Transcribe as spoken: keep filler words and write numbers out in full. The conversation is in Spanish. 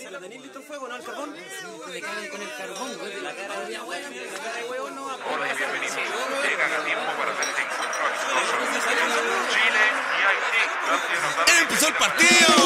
Si lo tenéis listo el fuego, ¿no? El carbón. Me cagan con el carbón, güey. La cara de mi abuela. La cara de huevo no va a Hola y bienvenidos. Llegan a tiempo para ver el encuentro exitoso. Chile y Haití. ¡Empezó el partido!